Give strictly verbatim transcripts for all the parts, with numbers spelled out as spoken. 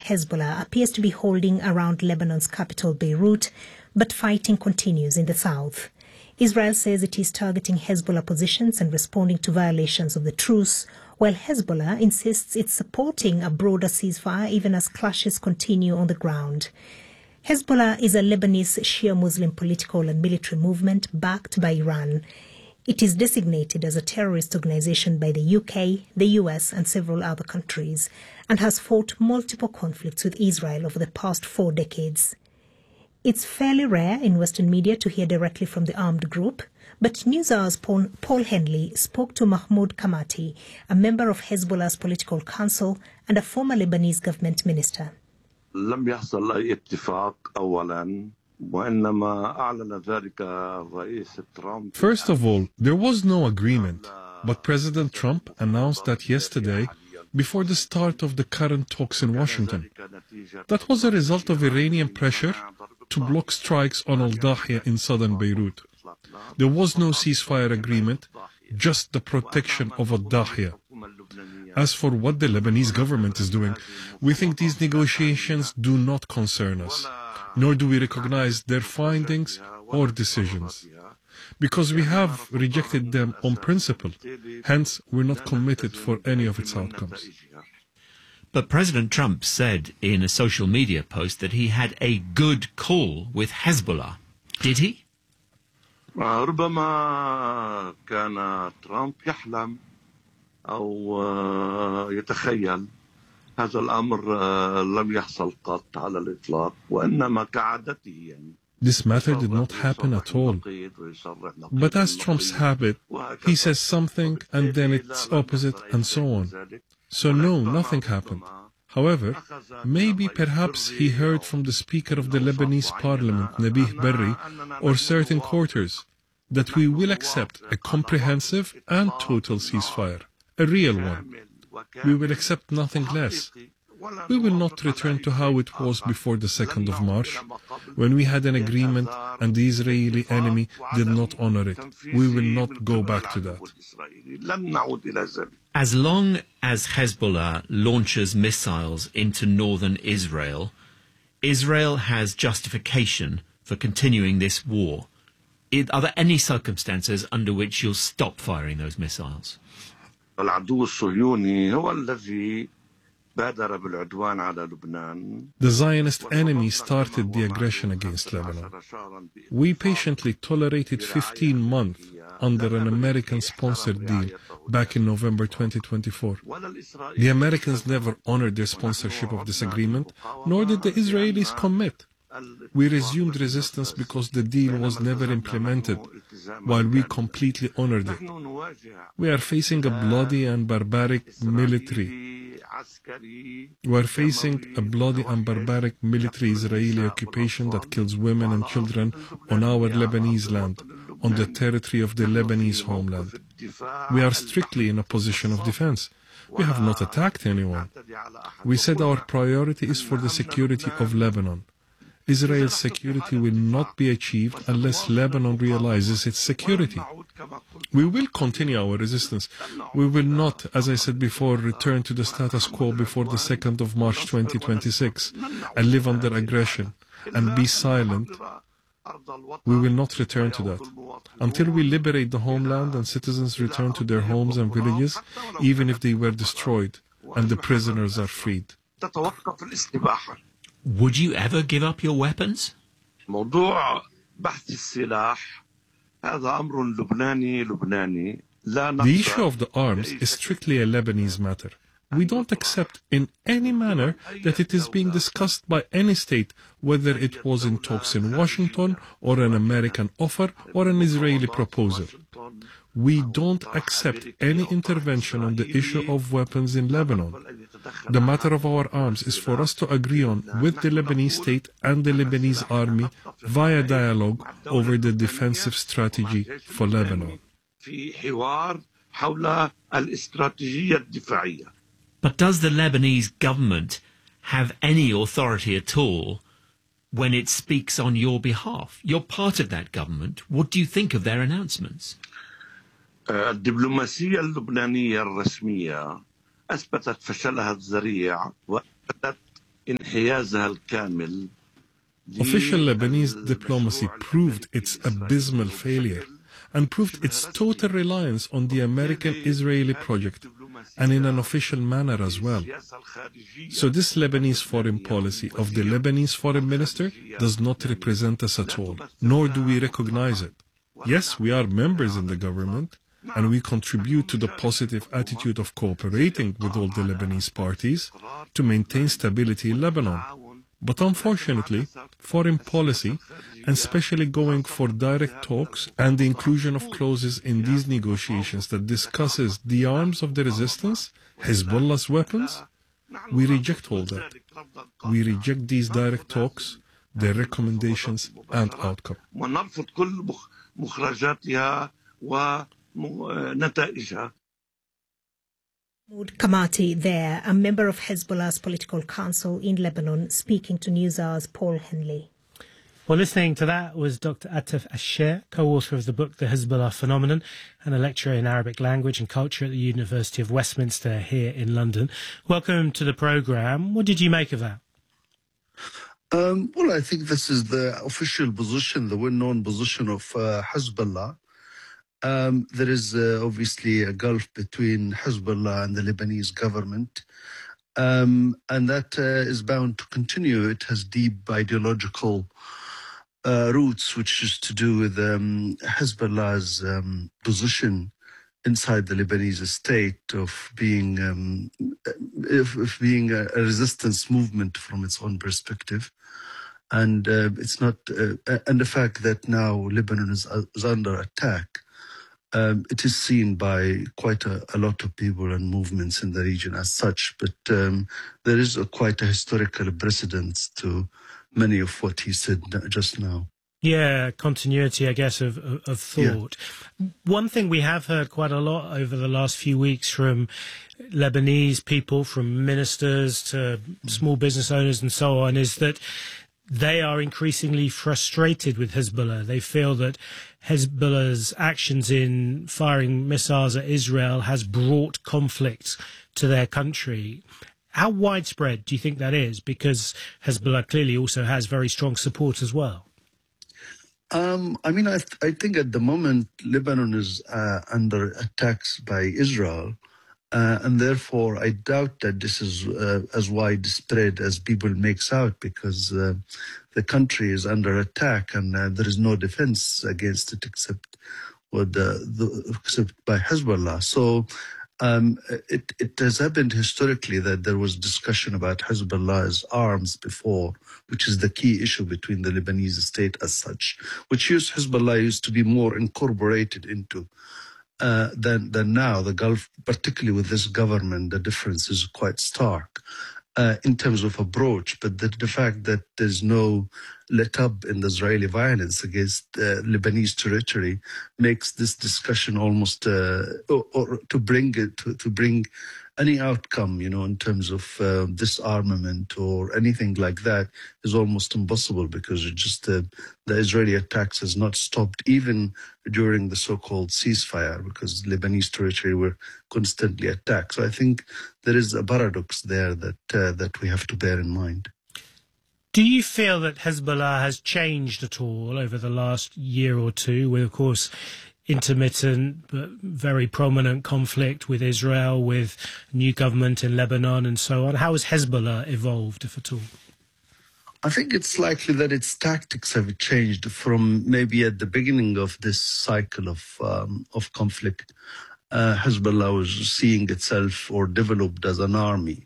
Hezbollah appears to be holding around Lebanon's capital, Beirut, but fighting continues in the south. Israel says it is targeting Hezbollah positions and responding to violations of the truce, while Hezbollah insists it's supporting a broader ceasefire even as clashes continue on the ground. Hezbollah is a Lebanese Shia Muslim political and military movement backed by Iran. It is designated as a terrorist organization by the U K, the U S and several other countries, and has fought multiple conflicts with Israel over the past four decades. It's fairly rare in Western media to hear directly from the armed group, but NewsHour's Paul, Paul Henley spoke to Mahmoud Kamati, a member of Hezbollah's political council and a former Lebanese government minister. لم يحصل أي اتفاق أولاً. First of all, there was no agreement, but President Trump announced that yesterday before the start of the current talks in Washington. That was a result of Iranian pressure to block strikes on Al-Dahiya in southern Beirut. There was no ceasefire agreement, just the protection of Al-Dahiya. As for what the Lebanese government is doing, we think these negotiations do not concern us, nor do we recognize their findings or decisions, because we have rejected them on principle. Hence, we're not committed for any of its outcomes. But President Trump said in a social media post that he had a good call with Hezbollah. Did he? ربما كان ترامب يحلم أو يتخيل هذا الأمر لم يحصل قط على الإطلاق وإنما كعادته يعني. This matter did not happen at all. But as Trump's habit, he says something and then it's opposite and so on. So no, nothing happened. However, maybe perhaps he heard from the Speaker of the Lebanese Parliament, Nabih Berri, or certain quarters, that we will accept a comprehensive and total ceasefire, a real one. We will accept nothing less. We will not return to how it was before the second of March, when we had an agreement and the Israeli enemy did not honor it. We will not go back to that. As long as Hezbollah launches missiles into northern Israel, Israel has justification for continuing this war. Are there any circumstances under which you'll stop firing those missiles? العدو الصهيوني هو الذي بادر بالعدوان على لبنان. The Zionist enemy started the aggression against Lebanon. We patiently tolerated fifteen months under an American-sponsored deal back in November twenty twenty-four. The Americans never honored their sponsorship of this agreement, nor did the Israelis commit. We resumed resistance because the deal was never implemented, while we completely honored it. We are facing a bloody and barbaric military. We are facing a bloody and barbaric military Israeli occupation that kills women and children on our Lebanese land, on the territory of the Lebanese homeland. We are strictly in a position of defense. We have not attacked anyone. We said our priority is for the security of Lebanon. Israel's security will not be achieved unless Lebanon realizes its security. We will continue our resistance. We will not, as I said before, return to the status quo before the second of March twenty twenty-six and live under aggression and be silent. We will not return to that. Until we liberate the homeland and citizens return to their homes and villages, even if they were destroyed and the prisoners are freed. Would you ever give up your weapons? موضوع بحث السلاح هذا أمر لبناني لبناني لا نقبل. The issue of the arms is strictly a Lebanese matter. We don't accept in any manner that it is being discussed by any state, whether it was in talks in Washington or an American offer or an Israeli proposal. We don't accept any intervention on the issue of weapons in Lebanon. The matter of our arms is for us to agree on with the Lebanese state and the Lebanese army via dialogue over the defensive strategy for Lebanon. But does the Lebanese government have any authority at all when it speaks on your behalf? You're part of that government. What do you think of their announcements? الدبلوماسية اللبنانية الرسمية أثبتت فشلها الذريع وأثبتت Official Lebanese diplomacy proved its abysmal failure and proved its total reliance on the American-Israeli project, and in an official manner as well. So this Lebanese foreign policy of the Lebanese foreign minister does not represent us at all, nor do we recognize it. Yes, we are members in the government, and we contribute to the positive attitude of cooperating with all the Lebanese parties to maintain stability in Lebanon. But unfortunately, foreign policy, and especially going for direct talks and the inclusion of clauses in these negotiations that discusses the arms of the resistance, Hezbollah's weapons, we reject all that. We reject these direct talks, their recommendations and outcome. Mahmoud Kamati there, a member of Hezbollah's political council in Lebanon, speaking to NewsHour's Paul Henley. Well, listening to that was Doctor Atef Asher, co-author of the book The Hezbollah Phenomenon and a lecturer in Arabic language and culture at the University of Westminster here in London. Welcome to the programme. What did you make of that? Um, well, I think this is the official position, the well-known position of uh, Hezbollah. Um, there is uh, obviously a gulf between Hezbollah and the Lebanese government, um, and that uh, is bound to continue. It has deep ideological uh, roots, which is to do with um, Hezbollah's um, position inside the Lebanese state of being um, of, of being a, a resistance movement from its own perspective. And uh, it's not, uh, and the fact that now Lebanon is, uh, is under attack. Um, it is seen by quite a, a lot of people and movements in the region as such, but um, there is a, quite a historical precedence to many of what he said just now. Yeah, continuity, I guess, of, of, of thought. Yeah. One thing we have heard quite a lot over the last few weeks from Lebanese people, from ministers to small business owners and so on, is that they are increasingly frustrated with Hezbollah. They feel that Hezbollah's actions in firing missiles at Israel has brought conflict to their country. How widespread do you think that is? Because Hezbollah clearly also has very strong support as well. Um, I mean, I, th I think at the moment Lebanon is uh, under attacks by Israel. Uh, and therefore, I doubt that this is uh, as widespread as people makes out, because uh, the country is under attack and uh, there is no defense against it except with the, the except by Hezbollah. So um, it it has happened historically that there was discussion about Hezbollah's arms before, which is the key issue between the Lebanese state as such, which used Hezbollah used to be more incorporated into. Uh, than, than now. The Gulf, particularly with this government, the difference is quite stark uh, in terms of approach. But the, the fact that there's no let up in the Israeli violence against uh, Lebanese territory makes this discussion almost, uh, or, or to bring it, to, to bring any outcome, you know, in terms of uh, disarmament or anything like that is almost impossible, because it just uh, the Israeli attacks has not stopped even during the so-called ceasefire, because Lebanese territory were constantly attacked. So I think there is a paradox there that uh, that we have to bear in mind. Do you feel that Hezbollah has changed at all over the last year or two, with, of course, intermittent but very prominent conflict with Israel, with new government in Lebanon and so on? How has Hezbollah evolved, if at all? I think it's likely that its tactics have changed from maybe at the beginning of this cycle of um, of conflict. Uh, Hezbollah was seeing itself or developed as an army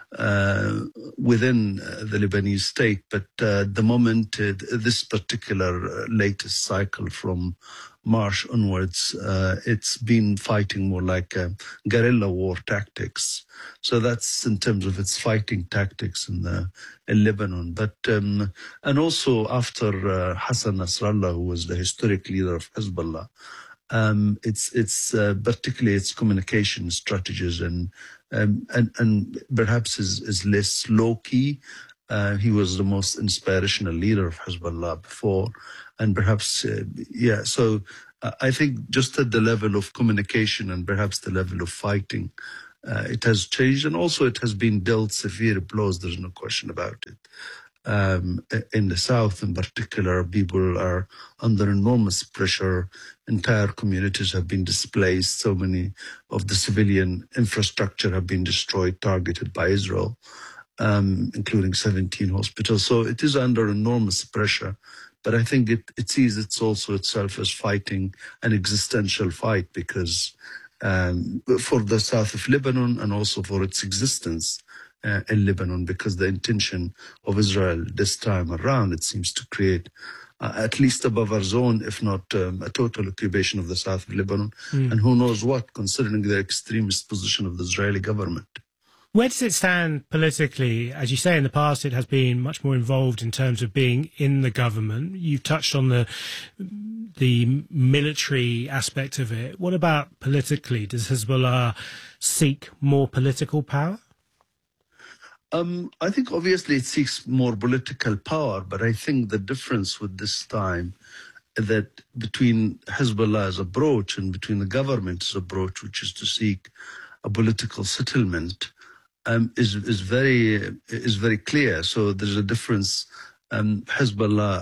uh, within uh, the Lebanese state. But uh, the moment uh, this particular uh, latest cycle from March onwards, uh, it's been fighting more like uh, guerrilla war tactics. So that's in terms of its fighting tactics in, the, in Lebanon. But um, and also after uh, Hassan Nasrallah, who was the historic leader of Hezbollah, um, it's it's uh, particularly its communication strategies and um, and and perhaps is is less low key. Uh, he was the most inspirational leader of Hezbollah before. And perhaps, uh, yeah, so uh, I think just at the level of communication and perhaps the level of fighting, uh, it has changed, and also it has been dealt severe blows. There's no question about it. Um, in the south, in particular, people are under enormous pressure. Entire communities have been displaced. So many of the civilian infrastructure have been destroyed, targeted by Israel, um, including seventeen hospitals. So it is under enormous pressure. But I think it, it sees it's also itself as fighting an existential fight, because um, for the south of Lebanon and also for its existence uh, in Lebanon, because the intention of Israel this time around, it seems to create uh, at least a buffer zone, if not um, a total occupation of the south of Lebanon, mm. and who knows what, considering the extremist position of the Israeli government. Where does it stand politically? As you say, in the past, it has been much more involved in terms of being in the government. You've touched on the the military aspect of it. What about politically? Does Hezbollah seek more political power? Um, I think obviously it seeks more political power, but I think the difference with this time is that between Hezbollah's approach and between the government's approach, which is to seek a political settlement, Um, is is very is very clear. So there's a difference. Um, Hezbollah,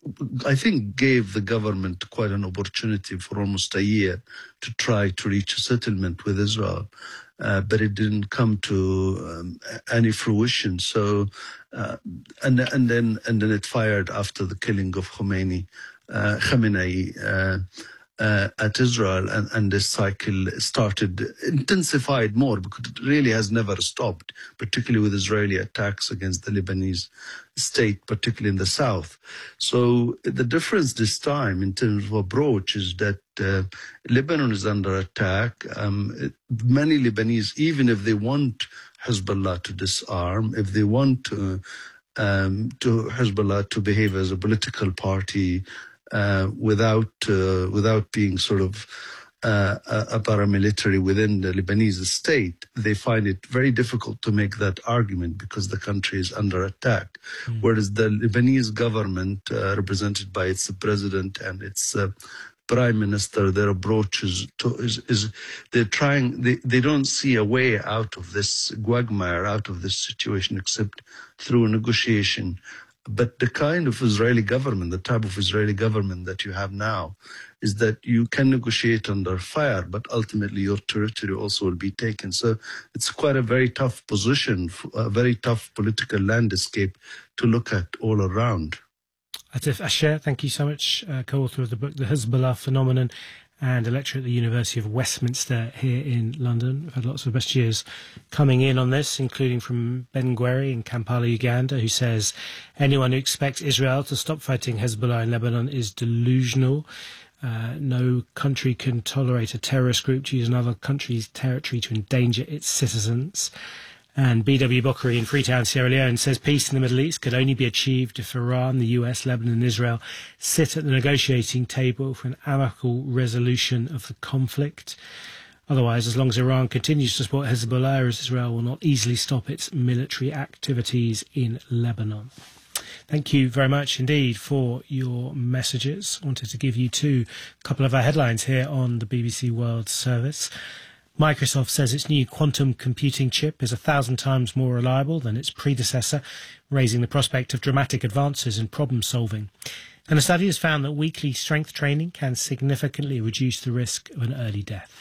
I think, gave the government quite an opportunity for almost a year to try to reach a settlement with Israel, uh, but it didn't come to um, any fruition. So, uh, and and then and then it fired after the killing of Khomeini, uh, Khamenei. Uh, Uh, at Israel, and, and this cycle started, intensified more, because it really has never stopped, particularly with Israeli attacks against the Lebanese state, particularly in the south. So the difference this time in terms of approach is that uh, Lebanon is under attack. Um, it, many Lebanese, even if they want Hezbollah to disarm, if they want uh, um, to Hezbollah to behave as a political party, Uh, without uh, without being sort of uh, a, a paramilitary within the Lebanese state, they find it very difficult to make that argument because the country is under attack. Mm. Whereas the Lebanese government, uh, represented by its president and its uh, prime minister, their approach is, to, is, is they're trying, they, they don't see a way out of this quagmire, out of this situation, except through negotiation. But the kind of Israeli government, the type of Israeli government that you have now, is that you can negotiate under fire, but ultimately your territory also will be taken. So it's quite a very tough position, a very tough political landscape to look at all around. Atif Asher, thank you so much, uh, co-author of the book, The Hezbollah Phenomenon, and a lecturer at the University of Westminster here in London. We've had lots of best years coming in on this, including from Ben Gweri in Kampala, Uganda, who says anyone who expects Israel to stop fighting Hezbollah in Lebanon is delusional. Uh, no country can tolerate a terrorist group to use another country's territory to endanger its citizens. And B W Bokhari in Freetown, Sierra Leone, says peace in the Middle East could only be achieved if Iran, the U S, Lebanon and Israel sit at the negotiating table for an amicable resolution of the conflict. Otherwise, as long as Iran continues to support Hezbollah, Israel will not easily stop its military activities in Lebanon. Thank you very much indeed for your messages. I wanted to give you two, a couple of our headlines here on the B B C World Service. Microsoft says its new quantum computing chip is a thousand times more reliable than its predecessor, raising the prospect of dramatic advances in problem solving. And a study has found that weekly strength training can significantly reduce the risk of an early death.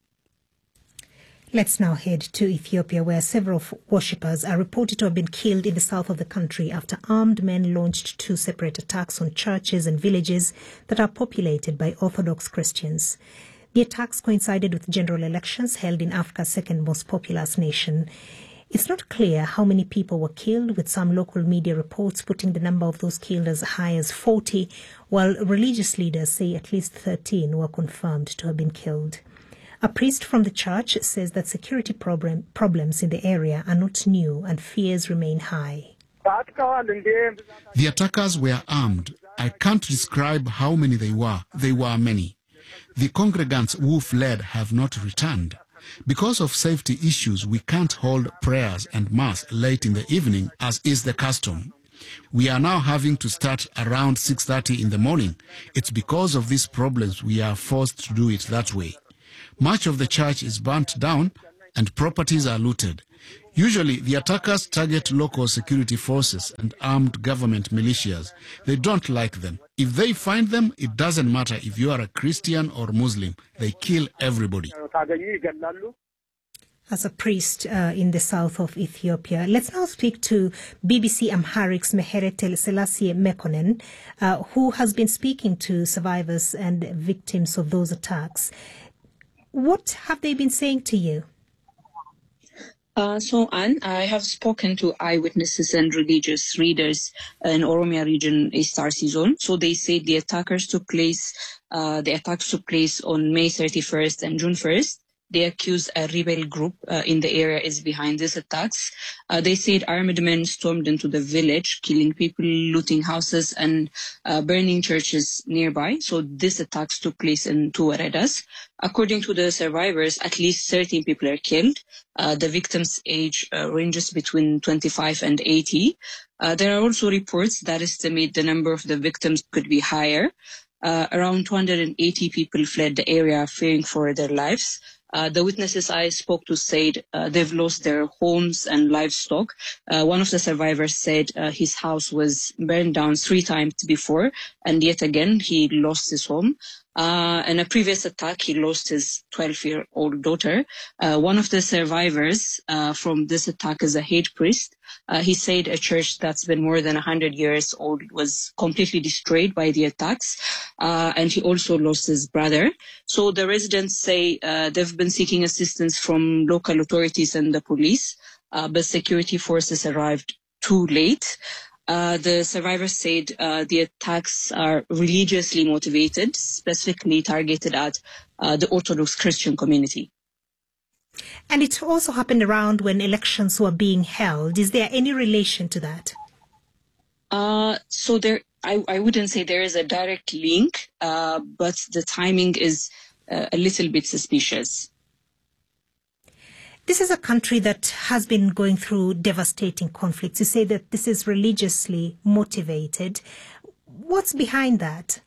Let's now head to Ethiopia, where several worshippers are reported to have been killed in the south of the country after armed men launched two separate attacks on churches and villages that are populated by Orthodox Christians. The attacks coincided with general elections held in Africa's second most populous nation. It's not clear how many people were killed, with some local media reports putting the number of those killed as high as forty, while religious leaders say at least thirteen were confirmed to have been killed. A priest from the church says that security problem, problems in the area are not new and fears remain high. The attackers were armed. I can't describe how many they were. They were many. The congregants who fled have not returned. Because of safety issues, we can't hold prayers and mass late in the evening, as is the custom. We are now having to start around six thirty in the morning. It's because of these problems we are forced to do it that way. Much of the church is burnt down, and properties are looted. Usually, the attackers target local security forces and armed government militias. They don't like them. If they find them, it doesn't matter if you are a Christian or Muslim. They kill everybody. As a priest uh, in the south of Ethiopia. Let's now speak to B B C Amharic's Meherete Selassie Mekonnen, uh, who has been speaking to survivors and victims of those attacks. What have they been saying to you? Uh, so, Anne, I have spoken to eyewitnesses and religious readers in Oromia region, East Arsi zone. So they say the attackers took place, uh, the attacks took place on May thirty-first and June first. They accuse a rebel group uh, in the area is behind these attacks. Uh, they said armed men stormed into the village, killing people, looting houses, and uh, burning churches nearby. So these attacks took place in two waredas. According to the survivors, at least thirteen people are killed. Uh, the victims' age uh, ranges between twenty-five and eighty. Uh, there are also reports that estimate the number of the victims could be higher. Uh, around two hundred eighty people fled the area fearing for their lives. Uh, the witnesses I spoke to said uh, they've lost their homes and livestock. Uh, one of the survivors said uh, his house was burned down three times before, and yet again he lost his home. Uh, in a previous attack, he lost his twelve-year-old daughter. Uh, one of the survivors uh, from this attack is a head priest. Uh, he said a church that's been more than one hundred years old was completely destroyed by the attacks, uh, and he also lost his brother. So the residents say uh, they've been seeking assistance from local authorities and the police, uh, but security forces arrived too late. Uh, the survivors said uh, the attacks are religiously motivated, specifically targeted at uh, the Orthodox Christian community. And it also happened around when elections were being held. Is there any relation to that? Uh, so there, I, I wouldn't say there is a direct link, uh, but the timing is uh, a little bit suspicious. This is a country that has been going through devastating conflicts. You say that this is religiously motivated. What's behind that?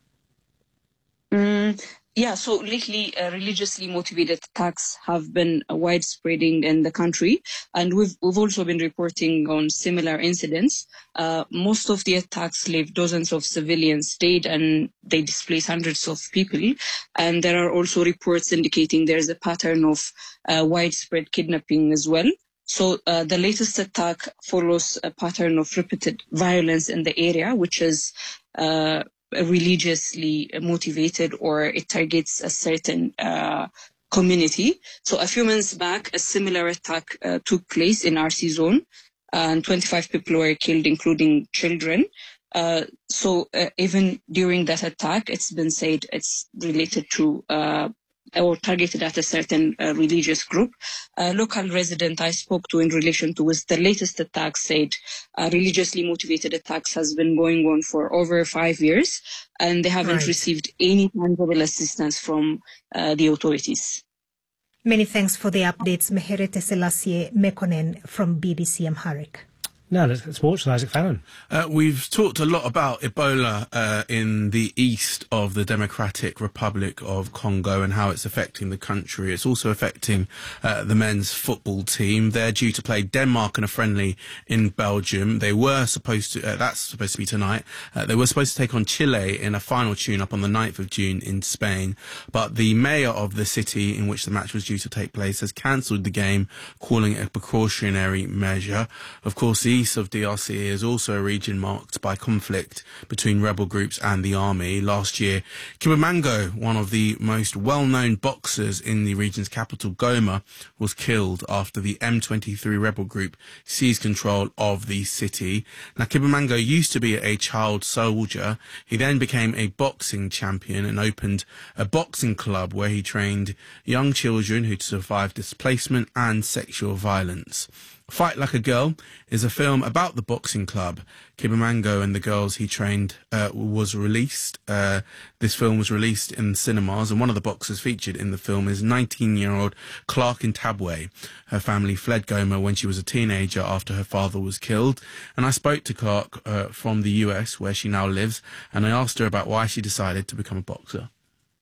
Mm, yeah, so lately uh, religiously motivated attacks have been uh, widespreading in the country, and we've we've also been reporting on similar incidents. Uh, most of the attacks leave dozens of civilians dead, and they displace hundreds of people. And there are also reports indicating there's a pattern of uh, widespread kidnapping as well. So uh, the latest attack follows a pattern of repeated violence in the area, which is uh, religiously motivated, or it targets a certain uh, community. So a few months back, a similar attack uh, took place in Arsi zone, and twenty-five people were killed, including children. Uh, so uh, even during that attack, it's been said it's related to uh, or targeted at a certain uh, religious group. A local resident I spoke to in relation to with the latest attack said uh, religiously motivated attacks has been going on for over five years, and they haven't Right. received any tangible assistance from uh, the authorities. Many thanks for the updates, Meherete Selassie Mekonnen from B B C Amharic. Now, let's get sports with Isaac Fallon. Uh, we've talked a lot about Ebola uh, in the east of the Democratic Republic of Congo and how it's affecting the country. It's also affecting uh, the men's football team. They're due to play Denmark in a friendly in Belgium. They were supposed to, uh, that's supposed to be tonight. Uh, they were supposed to take on Chile in a final tune-up on the ninth of June in Spain. But the mayor of the city in which the match was due to take place has cancelled the game, calling it a precautionary measure. Of course, the east of D R C is also a region marked by conflict between rebel groups and the army. Last year, Kibamango, one of the most well-known boxers in the region's capital, Goma, was killed after the M twenty-three rebel group seized control of the city. Now, Kibamango used to be a child soldier. He then became a boxing champion and opened a boxing club where he trained young children who'd survived displacement and sexual violence. Fight Like a Girl is a film about the boxing club. Kibamango and the girls he trained uh, was released. Uh, this film was released in cinemas, and one of the boxers featured in the film is nineteen-year-old Clark Intabwe. Her family fled Goma when she was a teenager after her father was killed. And I spoke to Clark uh, from the U S, where she now lives, and I asked her about why she decided to become a boxer.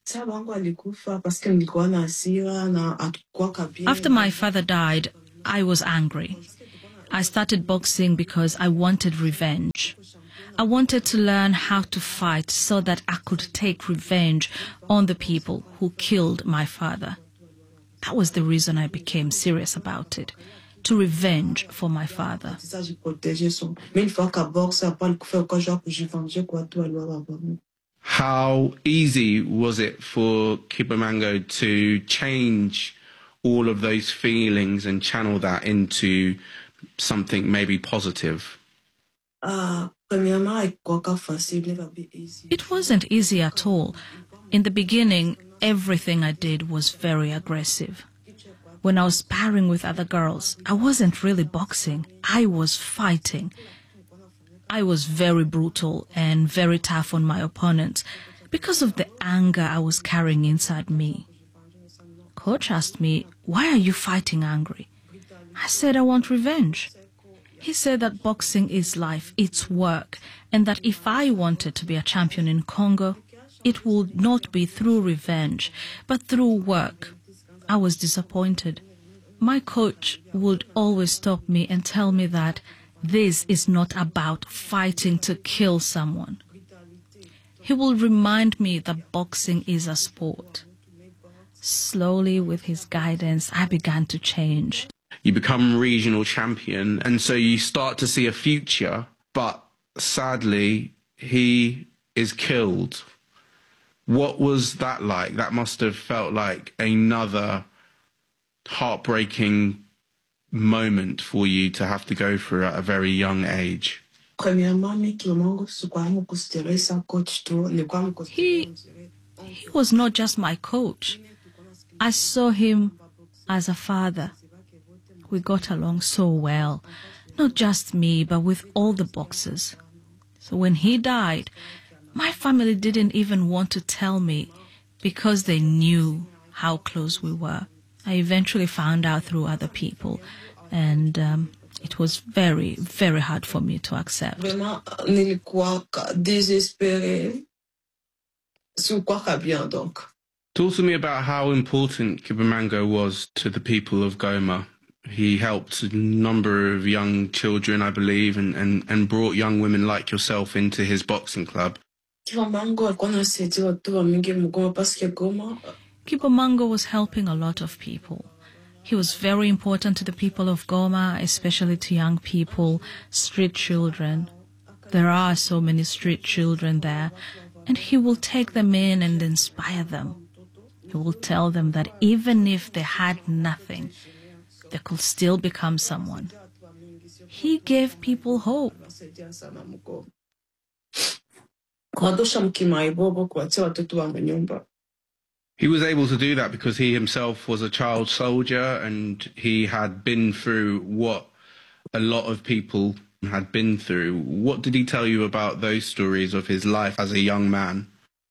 After my father died, I was angry. I started boxing because I wanted revenge. I wanted to learn how to fight so that I could take revenge on the people who killed my father. That was the reason I became serious about it, to revenge for my father. How easy was it for Kibamango to change all of those feelings and channel that into something maybe positive? It wasn't easy at all. In the beginning, everything I did was very aggressive. When I was sparring with other girls, I wasn't really boxing. I was fighting. I was very brutal and very tough on my opponents because of the anger I was carrying inside me. Coach asked me, "Why are you fighting angry?" I said, "I want revenge." He said that boxing is life, it's work, and that if I wanted to be a champion in Congo, it would not be through revenge, but through work. I was disappointed. My coach would always stop me and tell me that this is not about fighting to kill someone. He will remind me that boxing is a sport. Slowly, with his guidance, I began to change. You become regional champion, and so you start to see a future, but sadly, he is killed. What was that like? That must have felt like another heartbreaking moment for you to have to go through at a very young age. He, he was not just my coach. I saw him as a father. We got along so well, not just me, but with all the boxers. So when he died, my family didn't even want to tell me because they knew how close we were. I eventually found out through other people, and um, it was very, very hard for me to accept. Talk to me about how important Kibamango was to the people of Goma. He helped a number of young children, I believe, and, and, and brought young women like yourself into his boxing club. Kibamango was helping a lot of people. He was very important to the people of Goma, especially to young people, street children. There are so many street children there, and he will take them in and inspire them. He will tell them that even if they had nothing, they could still become someone. He gave people hope. He was able to do that because he himself was a child soldier and he had been through what a lot of people had been through. What did he tell you about those stories of his life as a young man?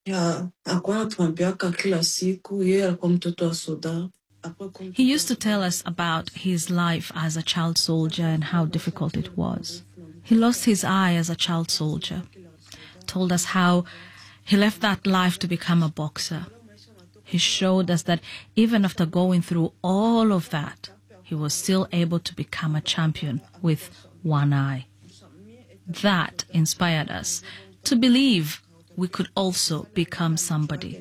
He used to tell us about his life as a child soldier and how difficult it was. He lost his eye as a child soldier. Told us how he left that life to become a boxer. He showed us that even after going through all of that, he was still able to become a champion with one eye. That inspired us to believe we could also become somebody.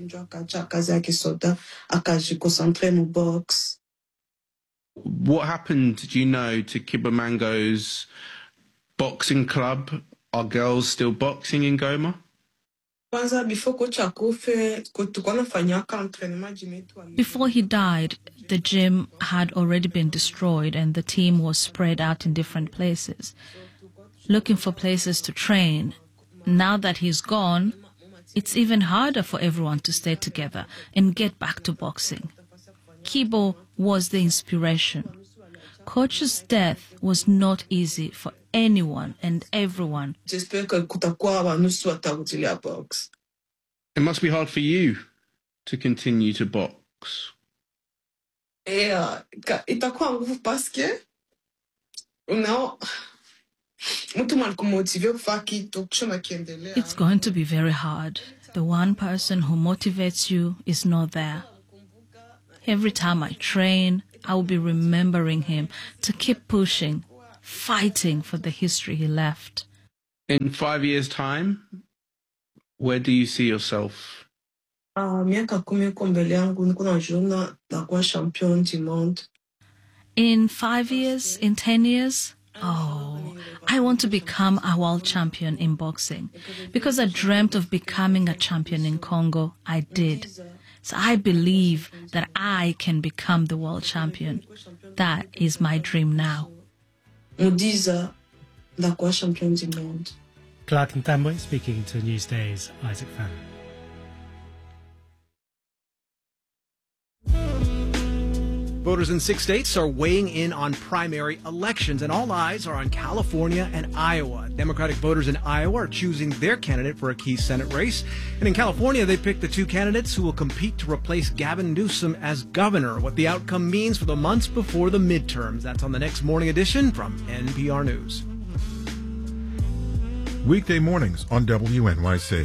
What happened, do you know, to Kibamango's boxing club? Are girls still boxing in Goma? Before he died, the gym had already been destroyed and the team was spread out in different places, looking for places to train. Now that he's gone, it's even harder for everyone to stay together and get back to boxing. Kibo was the inspiration. Coach's death was not easy for anyone and everyone. It must be hard for you to continue to box. It's going to be very hard. the one person who motivates you is not there. Every time I train, I will be remembering him to keep pushing, fighting for the history he left. In five years' time, where do you see yourself? In five years, in ten years, oh, I want to become a world champion in boxing. Because I dreamt of becoming a champion in Congo, I did. So I believe that I can become the world champion. That is my dream now. Clark Ntambwe speaking to Newsday's Isaac Fan. Voters in six states are weighing in on primary elections, and all eyes are on California and Iowa. Democratic voters in Iowa are choosing their candidate for a key Senate race. And in California, they picked the two candidates who will compete to replace Gavin Newsom as governor. What the outcome means for the months before the midterms. That's on the next morning edition from N P R News. Weekday mornings on W N Y C.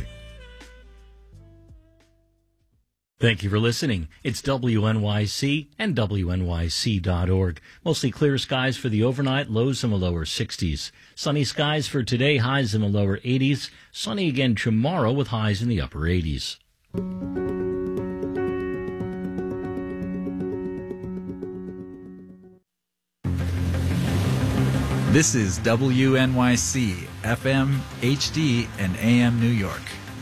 Thank you for listening. It's W N Y C and W N Y C dot org. Mostly clear skies for the overnight, lows in the lower sixties. Sunny skies for today, highs in the lower eighties. Sunny again tomorrow with highs in the upper eighties. This is W N Y C, F M, H D, and A M New York.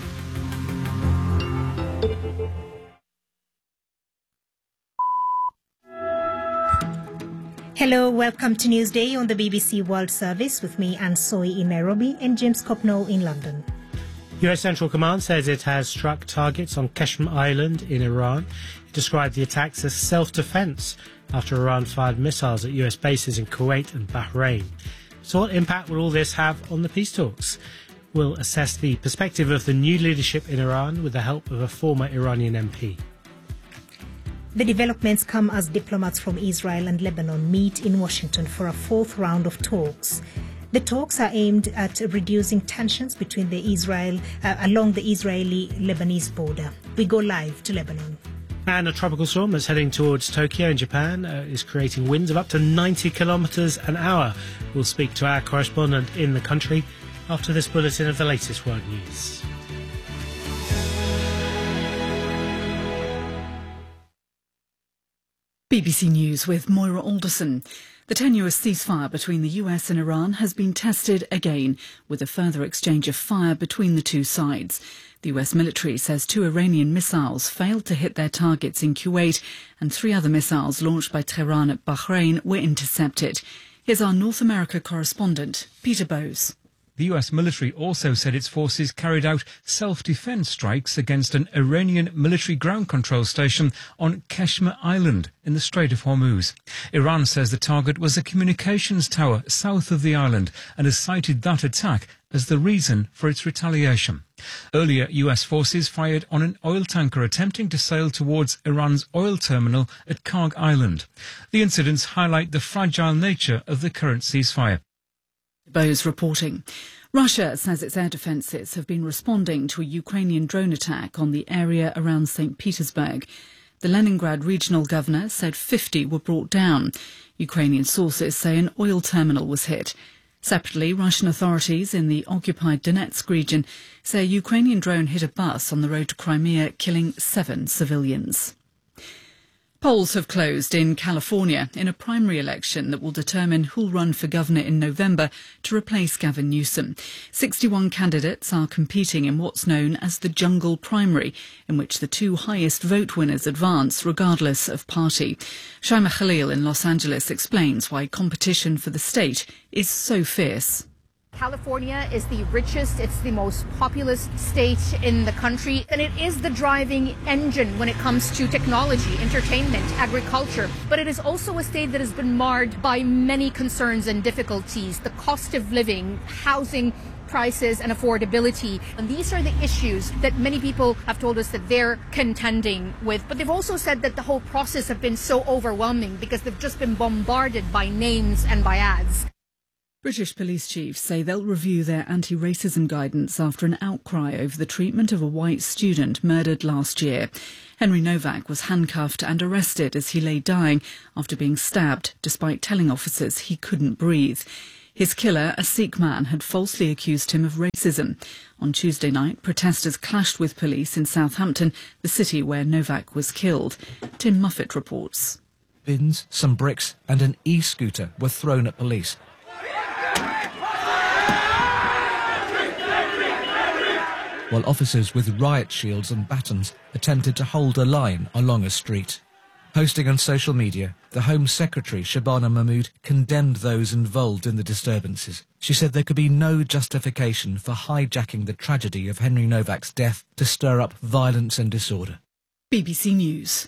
Hello, welcome to Newsday on the B B C World Service with me, Anne Soy in Nairobi and James Copnall in London. U S Central Command says it has struck targets on Qeshm Island in Iran. It described the attacks as self-defense after Iran fired missiles at U S bases in Kuwait and Bahrain. So what impact will all this have on the peace talks? We'll assess the perspective of the new leadership in Iran with the help of a former Iranian M P. The developments come as diplomats from Israel and Lebanon meet in Washington for a fourth round of talks. The talks are aimed at reducing tensions between the Israel uh, along the Israeli-Lebanese border. We go live to Lebanon. And a tropical storm that's heading towards Tokyo in Japan uh, is creating winds of up to ninety kilometres an hour. We'll speak to our correspondent in the country after this bulletin of the latest world news. B B C News with Moira Alderson. The tenuous ceasefire between the U S and Iran has been tested again, with a further exchange of fire between the two sides. The U S military says two Iranian missiles failed to hit their targets in Kuwait, and three other missiles launched by Tehran at Bahrain were intercepted. Here's our North America correspondent, Peter Bowes. The U S military also said its forces carried out self-defense strikes against an Iranian military ground control station on Qeshm Island in the Strait of Hormuz. Iran says the target was a communications tower south of the island and has cited that attack as the reason for its retaliation. Earlier, U S forces fired on an oil tanker attempting to sail towards Iran's oil terminal at Karg Island. The incidents highlight the fragile nature of the current ceasefire. Bowes reporting. Russia says its air defences have been responding to a Ukrainian drone attack on the area around Saint Petersburg. The Leningrad regional governor said fifty were brought down. Ukrainian sources say an oil terminal was hit. Separately, Russian authorities in the occupied Donetsk region say a Ukrainian drone hit a bus on the road to Crimea, killing seven civilians. Polls have closed in California in a primary election that will determine who'll run for governor in November to replace Gavin Newsom. sixty-one candidates are competing in what's known as the jungle primary, in which the two highest vote winners advance regardless of party. Shaima Khalil in Los Angeles explains why competition for the state is so fierce. California is the richest, it's the most populous state in the country, and it is the driving engine when it comes to technology, entertainment, agriculture. But it is also a state that has been marred by many concerns and difficulties. The cost of living, housing prices, and affordability. And these are the issues that many people have told us that they're contending with. But they've also said that the whole process has been so overwhelming because they've just been bombarded by names and by ads. British police chiefs say they'll review their anti-racism guidance after an outcry over the treatment of a white student murdered last year. Henry Novak was handcuffed and arrested as he lay dying after being stabbed, despite telling officers he couldn't breathe. His killer, a Sikh man, had falsely accused him of racism. On Tuesday night, protesters clashed with police in Southampton, the city where Novak was killed. Tim Muffet reports. Bins, some bricks and an e-scooter were thrown at police. While officers with riot shields and batons attempted to hold a line along a street. Posting on social media, the Home Secretary, Shabana Mahmood, condemned those involved in the disturbances. She said there could be no justification for hijacking the tragedy of Henry Novak's death to stir up violence and disorder. B B C News.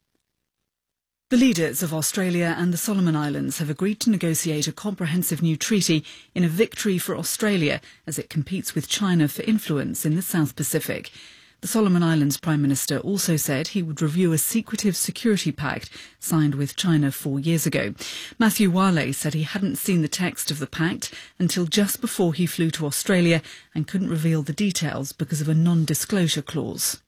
The leaders of Australia and the Solomon Islands have agreed to negotiate a comprehensive new treaty in a victory for Australia as it competes with China for influence in the South Pacific. The Solomon Islands Prime Minister also said he would review a secretive security pact signed with China four years ago. Matthew Wale said he hadn't seen the text of the pact until just before he flew to Australia and couldn't reveal the details because of a non-disclosure clause.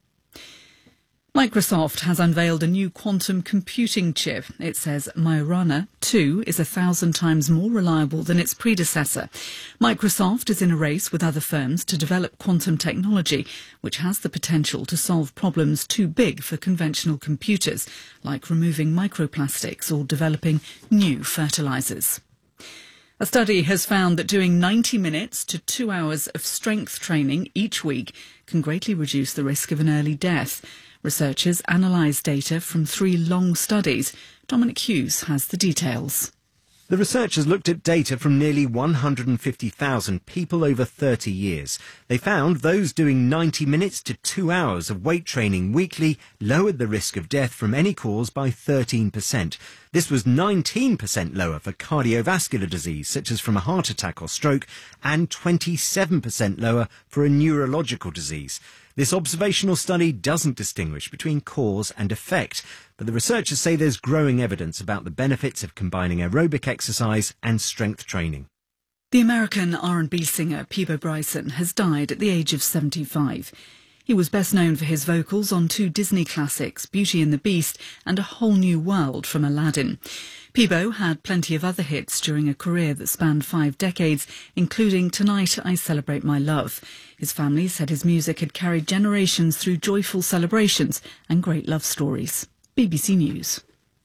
Microsoft has unveiled a new quantum computing chip. It says Majorana two is a thousand times more reliable than its predecessor. Microsoft is in a race with other firms to develop quantum technology, which has the potential to solve problems too big for conventional computers, like removing microplastics or developing new fertilizers. A study has found that doing ninety minutes to two hours of strength training each week can greatly reduce the risk of an early death. Researchers analysed data from three long studies. Dominic Hughes has the details. The researchers looked at data from nearly one hundred fifty thousand people over thirty years. They found those doing ninety minutes to two hours of weight training weekly lowered the risk of death from any cause by thirteen percent. This was nineteen percent lower for cardiovascular disease, such as from a heart attack or stroke, and twenty-seven percent lower for a neurological disease. This observational study doesn't distinguish between cause and effect, but the researchers say there's growing evidence about the benefits of combining aerobic exercise and strength training. The American R and B singer Peabo Bryson has died at the age of seventy-five. He was best known for his vocals on two Disney classics, Beauty and the Beast and A Whole New World from Aladdin. Peabo had plenty of other hits during a career that spanned five decades, including Tonight I Celebrate My Love. His family said his music had carried generations through joyful celebrations and great love stories. B B C News.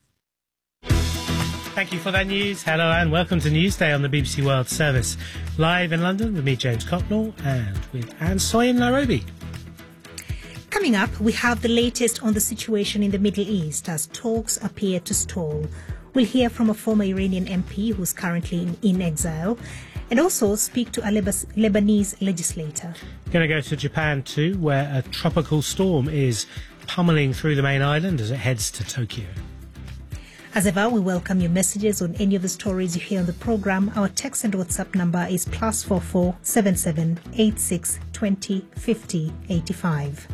Thank you for that news. Hello and welcome to Newsday on the B B C World Service. Live in London with me, James Cocknell, and with Anne Soy in Nairobi. Coming up, we have the latest on the situation in the Middle East as talks appear to stall. We'll hear from a former Iranian M P who's currently in, in exile, and also speak to a Lebas- Lebanese legislator. Going to go to Japan too, where a tropical storm is pummeling through the main island as it heads to Tokyo. As ever, we welcome your messages on any of the stories you hear on the programme. Our text and WhatsApp number is plus four four seven seven eight six twenty fifty eighty five.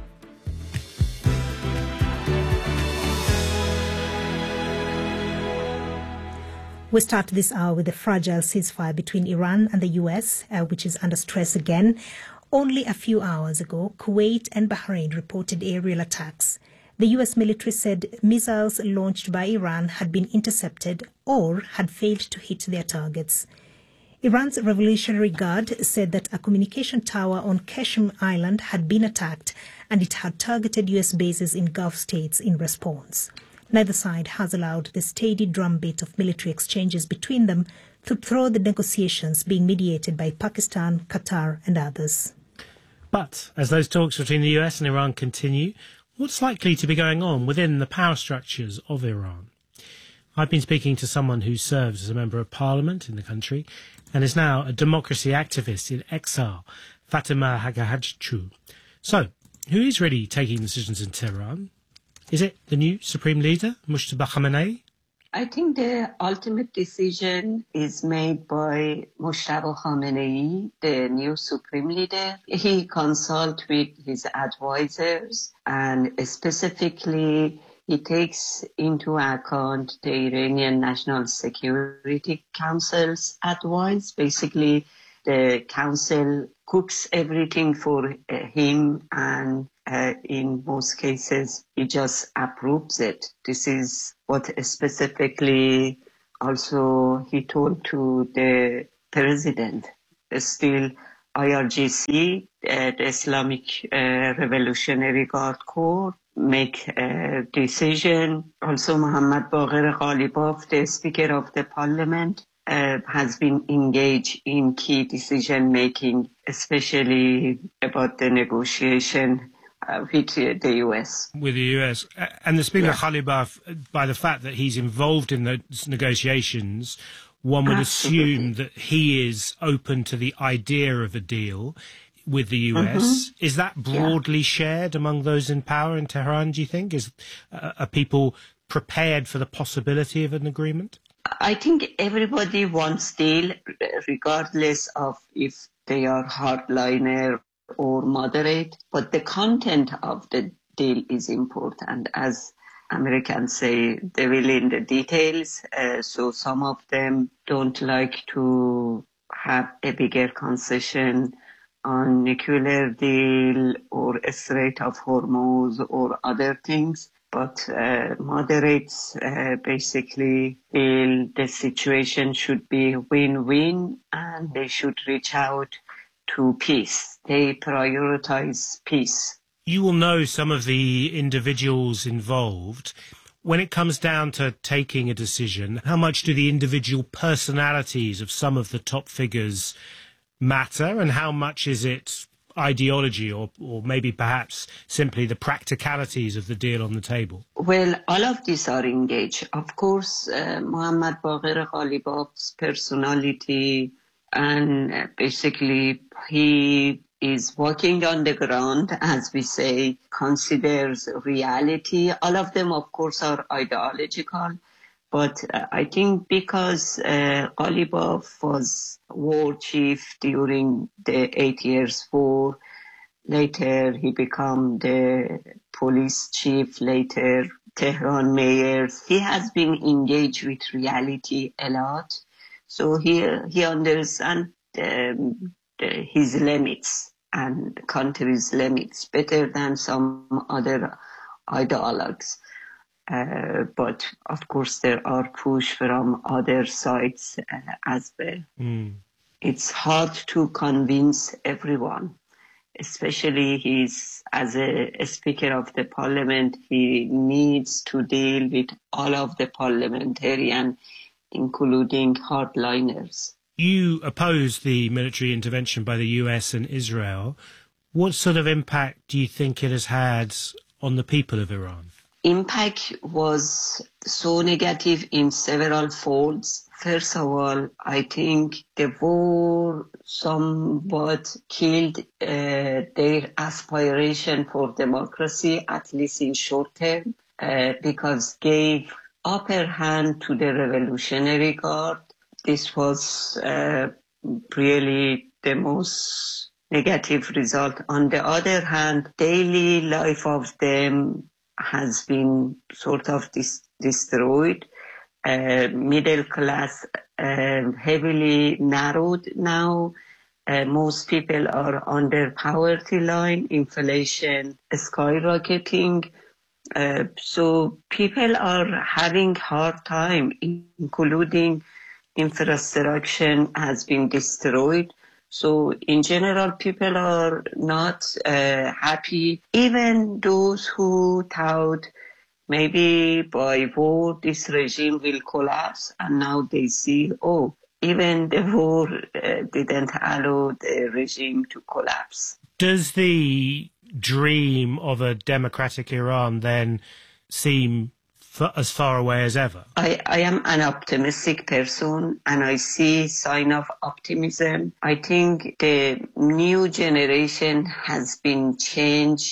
We start this hour with a fragile ceasefire between Iran and the U S, uh, which is under stress again. Only a few hours ago, Kuwait and Bahrain reported aerial attacks. The U S military said missiles launched by Iran had been intercepted or had failed to hit their targets. Iran's Revolutionary Guard said that a communication tower on Qashm Island had been attacked and it had targeted U S bases in Gulf states in response. Neither side has allowed the steady drumbeat of military exchanges between them to throw the negotiations being mediated by Pakistan, Qatar and others. But as those talks between the U S and Iran continue, what's likely to be going on within the power structures of Iran? I've been speaking to someone who serves as a member of parliament in the country and is now a democracy activist in exile, Fatima Hagahajchu. So, who is really taking decisions in Tehran? Is it the new supreme leader, Mujtaba Khamenei? I think the ultimate decision is made by Mujtaba Khamenei, the new supreme leader. He consults with his advisors and specifically he takes into account the Iranian National Security Council's advice. Basically, the council cooks everything for uh, him, and uh, in most cases, he just approves it. This is what specifically also he told to the president. Still, I R G C, uh, the Islamic uh, Revolutionary Guard Corps, make a decision. Also, Mohammad Bagher Ghalibaf, the Speaker of the Parliament, uh, has been engaged in key decision-making, especially about the negotiation uh, with uh, the U S. With the U S. And the Speaker Yeah. Ghalibaf, by the fact that he's involved in those negotiations, one would Absolutely. assume that he is open to the idea of a deal with the U S. Mhm. Is that broadly shared among those in power in Tehran, do you think? Is, uh, are people prepared for the possibility of an agreement? I think everybody wants deal, regardless of if they are hardliner or moderate, but the content of the deal is important. As Americans say, the devil in the details. Uh, so some of them don't like to have a bigger concession on nuclear deal or a Strait of Hormuz or other things. But uh, moderates uh, basically feel the situation should be win-win and they should reach out to peace. They prioritize peace. You will know some of the individuals involved. When it comes down to taking a decision, how much do the individual personalities of some of the top figures matter, and how much is it ideology or, or maybe perhaps simply the practicalities of the deal on the table? Well, all of these are engaged. Of course, uh, Mohammad Bagher Ghalibaf's personality and uh, basically he is walking on the ground, as we say, considers reality. All of them, of course, are ideological. But uh, I think because uh, Ghalibaf was war chief during the eight years war, later he became the police chief, later Tehran mayor. He has been engaged with reality a lot. So he, he understands um, the, his limits and the country's limits better than some other ideologues. Uh, but of course there are push from other sides uh, as well. Mm. It's hard to convince everyone, especially he's as a, a Speaker of the Parliament, he needs to deal with all of the parliamentarians, including hardliners. You oppose the military intervention by the U S and Israel. What sort of impact do you think it has had on the people of Iran? Impact was so negative in several folds. First of all, I think the war somewhat killed uh, their aspiration for democracy, at least in short term, uh, because gave upper hand to the Revolutionary Guard. This was uh, really the most negative result. On the other hand, daily life of them has been sort of dis- destroyed. Uh, middle class uh, heavily narrowed now. Uh, most people are under poverty line, inflation skyrocketing. Uh, so people are having hard time, including infrastructure has been destroyed. So in general, people are not uh, happy. Even those who thought maybe by war this regime will collapse, and now they see, oh, even the war uh, didn't allow the regime to collapse. Does the dream of a democratic Iran then seem f- as far away as ever? I, I am an optimistic person and I see sign of optimism. I think the new generation has been changed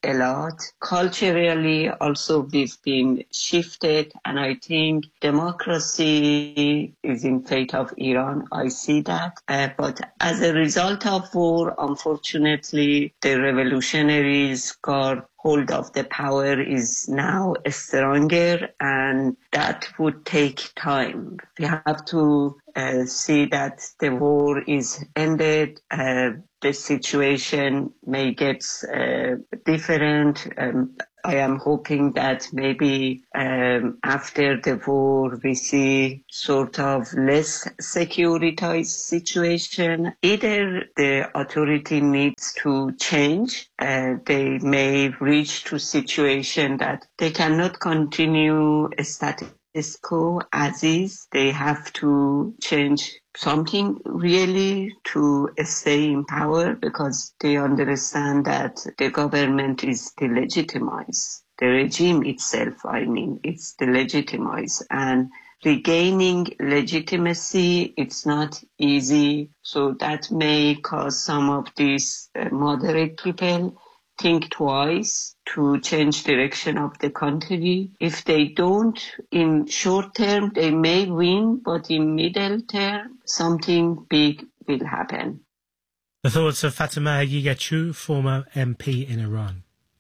a lot. Culturally, also, we've been shifted, and I think democracy is in fate of Iran. I see that. Uh, but as a result of war, unfortunately, the revolutionaries got hold of the power is now stronger, and that would take time. We have to uh, see that the war is ended. Uh, the situation may get uh, different. Um, I am hoping that maybe um, after the war we see sort of less securitized situation. Either the authority needs to change. Uh, they may reach to situation that they cannot continue a status quo as is. They have to change something really to stay in power, because they understand that the government is delegitimized. The regime itself, I mean, it's delegitimized. And regaining legitimacy, it's not easy. So that may cause some of these uh, moderate people think twice to change direction of the country. If they don't, in short term, they may win, but in middle term, something big will happen. The thoughts of Fatemeh Yighechu, former M P in Iran.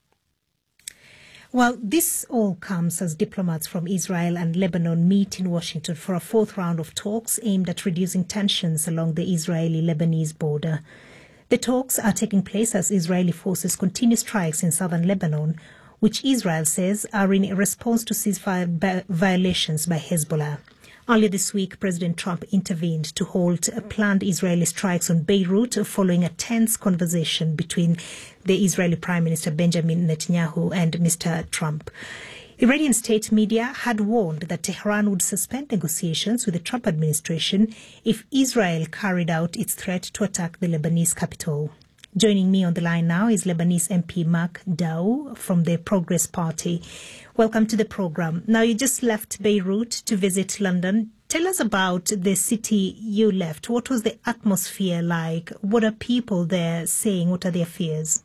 Well, this all comes as diplomats from Israel and Lebanon meet in Washington for a fourth round of talks aimed at reducing tensions along the Israeli-Lebanese border. The talks are taking place as Israeli forces continue strikes in southern Lebanon, which Israel says are in response to ceasefire violations by Hezbollah. Earlier this week, President Trump intervened to halt planned Israeli strikes on Beirut following a tense conversation between the Israeli Prime Minister Benjamin Netanyahu and Mister Trump. Iranian state media had warned that Tehran would suspend negotiations with the Trump administration if Israel carried out its threat to attack the Lebanese capital. Joining me on the line now is Lebanese M P Mark Daou from the Progress Party. Welcome to the program. Now, you just left Beirut to visit London. Tell us about the city you left. What was the atmosphere like? What are people there saying? What are their fears?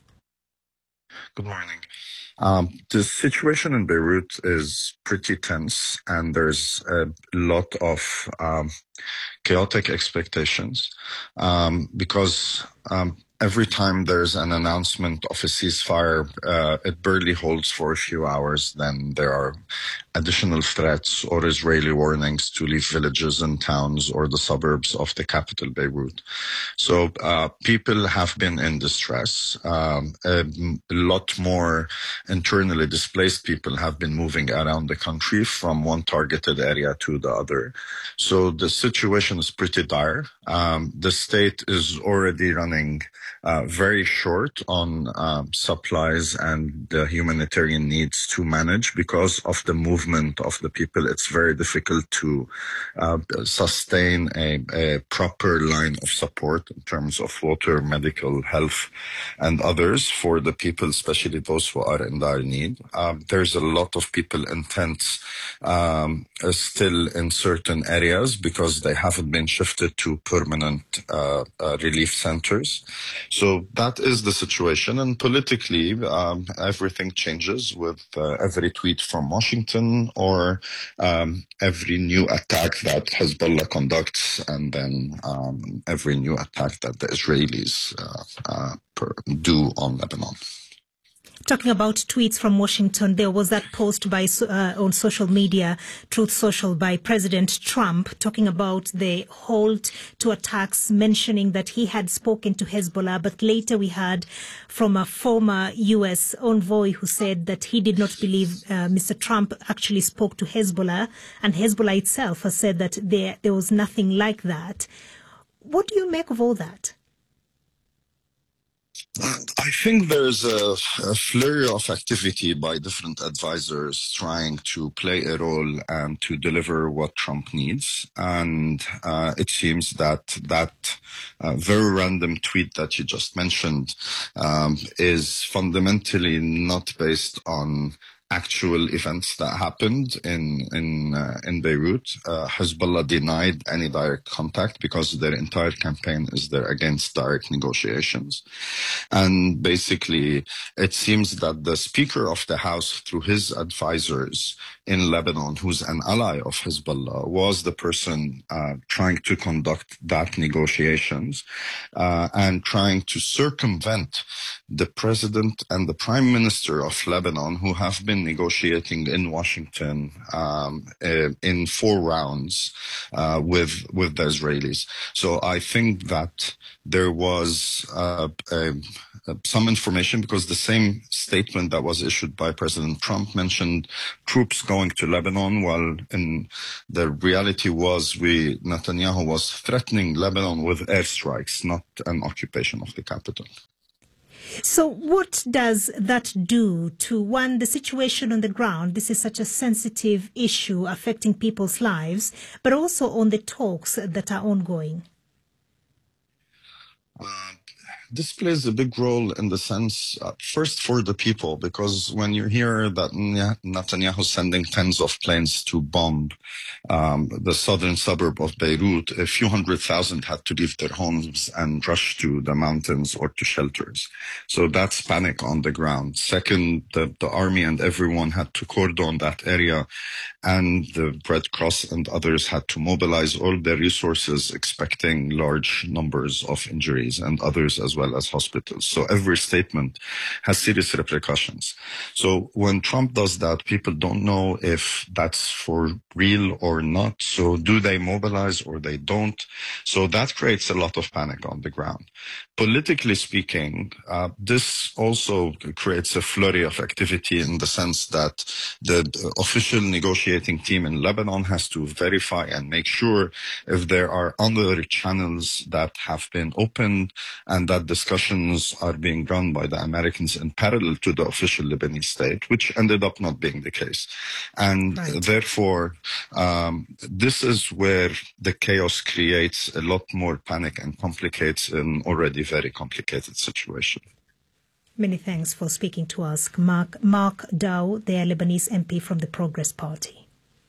Good morning. Um, the situation in Beirut is pretty tense, and there's a lot of um, chaotic expectations um, because um, every time there's an announcement of a ceasefire, uh, it barely holds for a few hours. Then there are additional threats or Israeli warnings to leave villages and towns or the suburbs of the capital, Beirut. So uh, people have been in distress. Um, a, a lot more internally displaced people have been moving around the country from one targeted area to the other. So the situation is pretty dire. Um, the state is already running Uh, very short on um, supplies and the humanitarian needs to manage because of the movement of the people. It's very difficult to uh, sustain a, a proper line of support in terms of water, medical, health, and others for the people, especially those who are in dire need. Um, there's a lot of people in tents um, still in certain areas because they haven't been shifted to permanent uh, uh, relief centers. So that is the situation. And politically, um, everything changes with uh, every tweet from Washington or um, every new attack that Hezbollah conducts, and then um, every new attack that the Israelis uh, uh, do on Lebanon. Talking about tweets from Washington, there was that post by uh, on social media, Truth Social, by President Trump, talking about the halt to attacks, mentioning that he had spoken to Hezbollah. But later we heard from a former U S envoy who said that he did not believe uh, Mister Trump actually spoke to Hezbollah, and Hezbollah itself has said that there, there was nothing like that. What do you make of all that? I think there's a, a flurry of activity by different advisors trying to play a role and to deliver what Trump needs. And uh, it seems that that uh, very random tweet that you just mentioned um, is fundamentally not based on actual events that happened in in uh, in Beirut. Uh, Hezbollah denied any direct contact because their entire campaign is there against direct negotiations. And basically, it seems that the Speaker of the House, through his advisors in Lebanon, who's an ally of Hezbollah, was the person uh, trying to conduct that negotiations uh, and trying to circumvent the president and the prime minister of Lebanon, who have been negotiating in Washington um, uh, in four rounds uh, with with the Israelis. So I think that there was uh, a, a, some information, because the same statement that was issued by President Trump mentioned troops going to Lebanon, while in the reality was we Netanyahu was threatening Lebanon with airstrikes, not an occupation of the capital. So what does that do to, one, the situation on the ground? This is such a sensitive issue affecting people's lives, but also on the talks that are ongoing. Uh, this plays a big role in the sense, uh, first for the people, because when you hear that Netanyahu is sending tens of planes to bomb um, the southern suburb of Beirut, a few hundred thousand had to leave their homes and rush to the mountains or to shelters. So that's panic on the ground. Second, the, the army and everyone had to cordon that area, and the Red Cross and others had to mobilize all their resources, expecting large numbers of injuries, and others as well as hospitals. So every statement has serious repercussions. So when Trump does that, people don't know if that's for real or not. So do they mobilize or they don't? So that creates a lot of panic on the ground. Politically speaking, uh, this also creates a flurry of activity in the sense that the, the official negotiating team in Lebanon has to verify and make sure if there are other channels that have been opened and that discussions are being run by the Americans in parallel to the official Lebanese state, which ended up not being the case. And right. therefore, um, this is where the chaos creates a lot more panic and complicates an already very complicated situation. Many thanks for speaking to us, Mark, Mark Dow, the Lebanese M P from the Progress Party.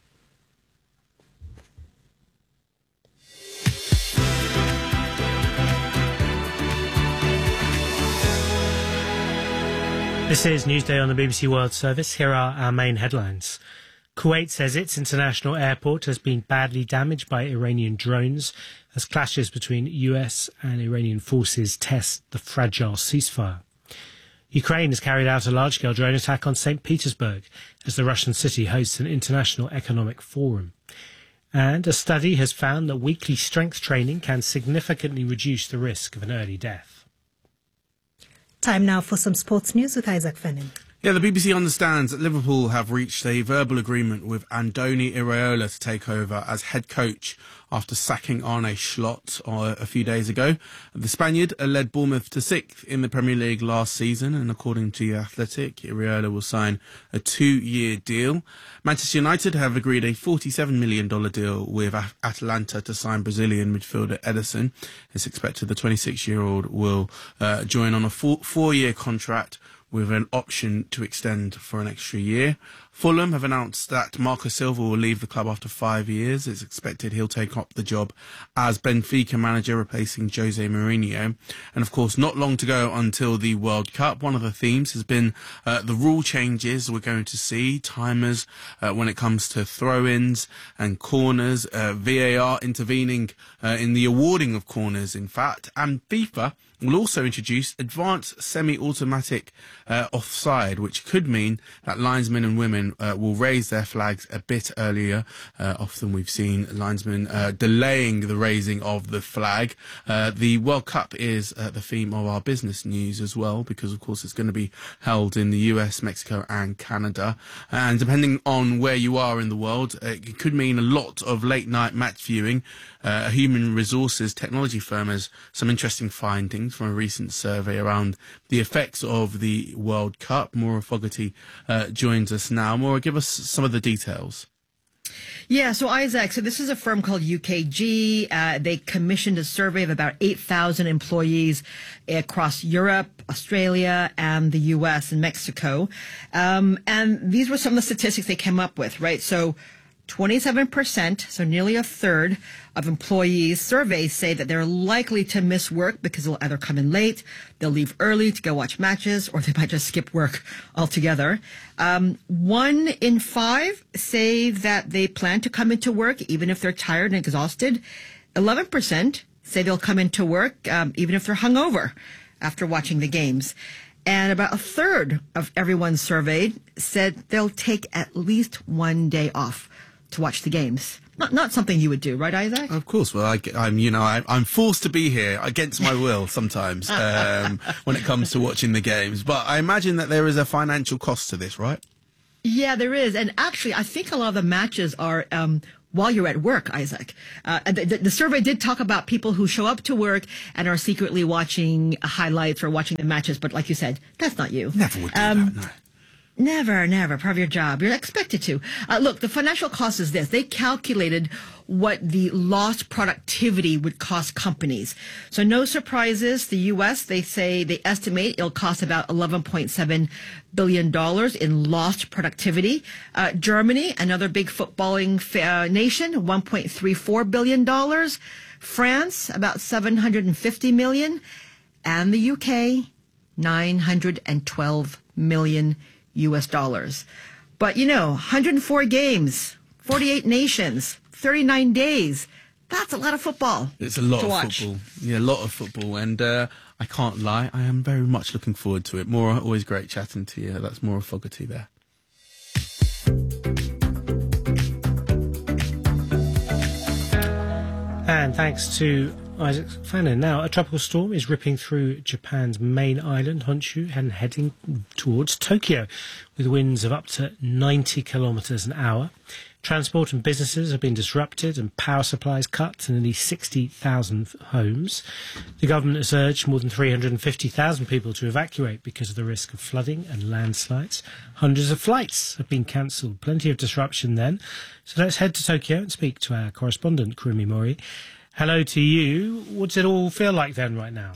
This is Newsday on the B B C World Service. Here are our main headlines. Kuwait says its international airport has been badly damaged by Iranian drones as clashes between U S and Iranian forces test the fragile ceasefire. Ukraine has carried out a large-scale drone attack on Saint Petersburg as the Russian city hosts an international economic forum. And a study has found that weekly strength training can significantly reduce the risk of an early death. Time now for some sports news with Isaac Fennin. Yeah, the B B C understands that Liverpool have reached a verbal agreement with Andoni Iraola to take over as head coach after sacking Arne Slot uh, a few days ago. The Spaniard led Bournemouth to sixth in the Premier League last season, and according to The Athletic, Iraola will sign a two-year deal. Manchester United have agreed a forty-seven million dollars deal with Atalanta to sign Brazilian midfielder Ederson. It's expected the twenty-six-year-old will uh, join on a four- four-year contract with an option to extend for an extra year. Fulham have announced that Marco Silva will leave the club after five years. It's expected he'll take up the job as Benfica manager, replacing Jose Mourinho. And of course, not long to go until the World Cup. One of the themes has been uh, the rule changes we're going to see, timers uh, when it comes to throw-ins and corners, uh, V A R intervening uh, in the awarding of corners, in fact, and FIFA will also introduce advanced semi-automatic uh, offside, which could mean that linesmen and women uh, will raise their flags a bit earlier. Uh, often we've seen linesmen uh, delaying the raising of the flag. Uh, the World Cup is uh, the theme of our business news as well, because of course it's going to be held in the U S, Mexico and Canada. And depending on where you are in the world, uh, it could mean a lot of late night match viewing. Uh, a human resources technology firm has some interesting findings from a recent survey around the effects of the World Cup. Maura Fogarty uh, joins us now. Maura, give us some of the details. Yeah, so Isaac, so this is a firm called U K G. Uh, they commissioned a survey of about eight thousand employees across Europe, Australia, and the U S and Mexico. Um, and these were some of the statistics they came up with, right? So twenty-seven percent, so nearly a third of employees surveyed say that they're likely to miss work because they'll either come in late, they'll leave early to go watch matches, or they might just skip work altogether. Um, one in five say that they plan to come into work even if they're tired and exhausted. eleven percent say they'll come into work um, even if they're hungover after watching the games. And about a third of everyone surveyed said they'll take at least one day off to watch the games. Not not something you would do, right, Isaac? Of course. Well, I, I'm, you know, I, I'm forced to be here against my will sometimes um, when it comes to watching the games. But I imagine that there is a financial cost to this, right? Yeah, there is. And actually, I think a lot of the matches are um, while you're at work, Isaac. Uh, the, the, the survey did talk about people who show up to work and are secretly watching highlights or watching the matches. But like you said, that's not you. Never would do um, that, no. Never, never. Part of your job. You're expected to. Uh, look, the financial cost is this. They calculated what the lost productivity would cost companies. So no surprises. The U S, they say, they estimate it'll cost about eleven point seven billion dollars in lost productivity. Uh, Germany, another big footballing uh, nation, one point three four billion dollars. France, about seven hundred fifty million dollars. And the U K, nine hundred twelve million dollars. U S dollars. But, you know, one hundred four games, forty-eight nations, thirty-nine days. That's a lot of football. It's a lot to of watch. football. Yeah, a lot of football. And uh, I can't lie, I am very much looking forward to it. Maura, always great chatting to you. That's Maura Fogarty there. And thanks to Isaac Fannin. Now, a tropical storm is ripping through Japan's main island, Honshu, and heading towards Tokyo with winds of up to ninety kilometres an hour. Transport and businesses have been disrupted and power supplies cut to nearly sixty thousand homes. The government has urged more than three hundred fifty thousand people to evacuate because of the risk of flooding and landslides. Hundreds of flights have been cancelled. Plenty of disruption then. So let's head to Tokyo and speak to our correspondent, Kurumi Mori. Hello to you. What's it all feel like then right now?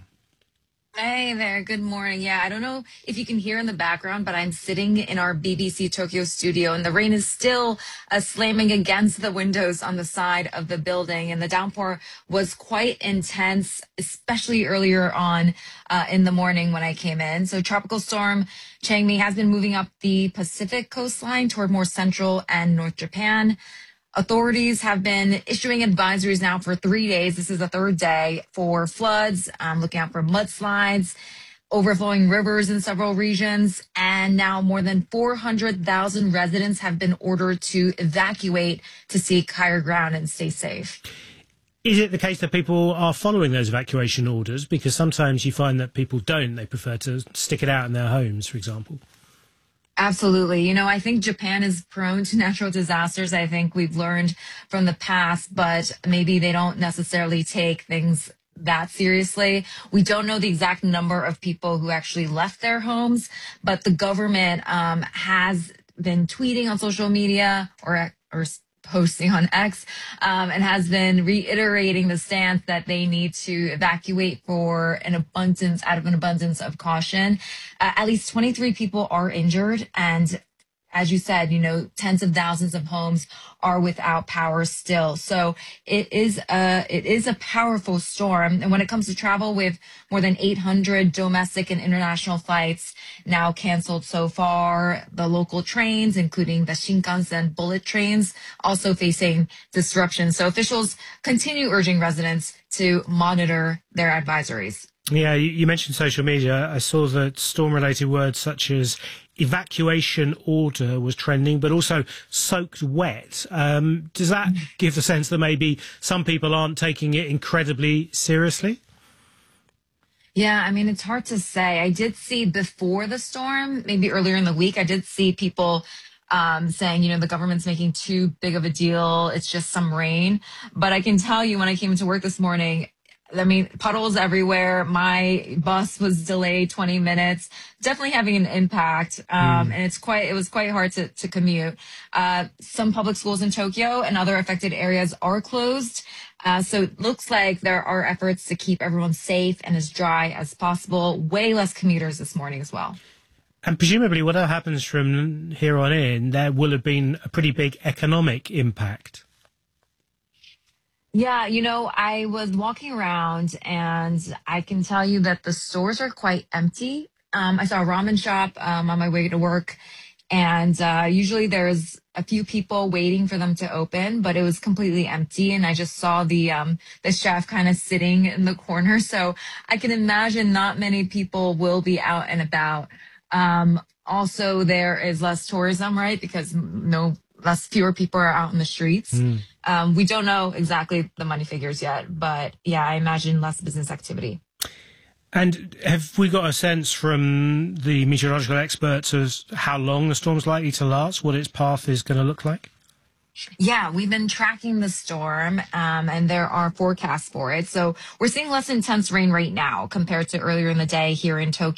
Hey there, good morning. Yeah, I don't know if you can hear in the background, but I'm sitting in our B B C Tokyo studio and the rain is still uh, slamming against the windows on the side of the building. And the downpour was quite intense, especially earlier on uh, in the morning when I came in. So Tropical Storm Changmi has been moving up the Pacific coastline toward more central and North Japan. Authorities have been issuing advisories now for three days. This is the third day for floods, um, looking out for mudslides, overflowing rivers in several regions. And now more than four hundred thousand residents have been ordered to evacuate to seek higher ground and stay safe. Is it the case that people are following those evacuation orders? Because sometimes you find that people don't. They prefer to stick it out in their homes, for example. Absolutely. You know, I think Japan is prone to natural disasters. I think we've learned from the past, but maybe they don't necessarily take things that seriously. We don't know the exact number of people who actually left their homes, but the government um, has been tweeting on social media or or posting on X um, and has been reiterating the stance that they need to evacuate for an abundance, out of an abundance of caution. Uh, at least twenty-three people are injured. And as you said, you know, tens of thousands of homes are without power still. So it is a, it is a powerful storm. And when it comes to travel, with more than eight hundred domestic and international flights now canceled so far, the local trains, including the Shinkansen bullet trains, also facing disruption. So officials continue urging residents to monitor their advisories. Yeah, you, you mentioned social media. I saw that storm-related words such as evacuation order was trending, but also soaked wet. Um, does that give the sense that maybe some people aren't taking it incredibly seriously? Yeah, I mean, it's hard to say. I did see before the storm, maybe earlier in the week, I did see people um, saying, you know, the government's making too big of a deal. It's just some rain. But I can tell you, when I came into work this morning, I mean, puddles everywhere. My bus was delayed twenty minutes, definitely having an impact. Um, mm. And it's quite, it was quite hard to, to commute. Uh, some public schools in Tokyo and other affected areas are closed. Uh, so it looks like there are efforts to keep everyone safe and as dry as possible. Way less commuters this morning as well. And presumably whatever happens from here on in, there will have been a pretty big economic impact. Yeah, you know, I was walking around and I can tell you that the stores are quite empty. Um, I saw a ramen shop um, on my way to work, and uh, usually there's a few people waiting for them to open, but it was completely empty. And I just saw the um, the chef kind of sitting in the corner. So I can imagine not many people will be out and about. Um, also, there is less tourism, right? Because no less fewer people are out in the streets. Mm. Um, we don't know exactly the money figures yet, but yeah, I imagine less business activity. And have we got a sense from the meteorological experts as how long the storm's likely to last, what its path is going to look like? Yeah, we've been tracking the storm, um, and there are forecasts for it. So we're seeing less intense rain right now compared to earlier in the day here in Tokyo.